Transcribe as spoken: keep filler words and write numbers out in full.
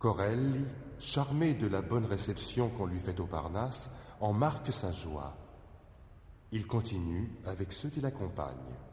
Corelli, charmé de la bonne réception qu'on lui fait au Parnasse, en marque sa joie. Il continue avec ceux qui l'accompagnent.